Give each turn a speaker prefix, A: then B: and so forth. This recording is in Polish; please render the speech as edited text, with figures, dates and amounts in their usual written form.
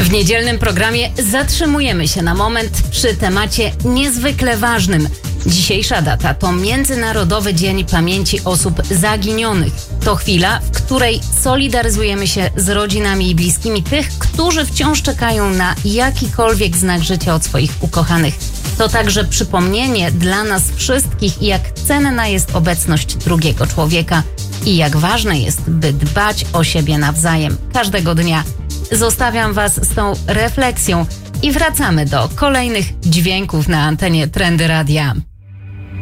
A: W niedzielnym programie zatrzymujemy się na moment przy temacie niezwykle ważnym. Dzisiejsza data to Międzynarodowy Dzień Pamięci Osób Zaginionych. To chwila, w której solidaryzujemy się z rodzinami i bliskimi tych, którzy wciąż czekają na jakikolwiek znak życia od swoich ukochanych. To także przypomnienie dla nas wszystkich, jak cenna jest obecność drugiego człowieka i jak ważne jest, by dbać o siebie nawzajem każdego dnia. Zostawiam Was z tą refleksją i wracamy do kolejnych dźwięków na antenie Trendy Radia.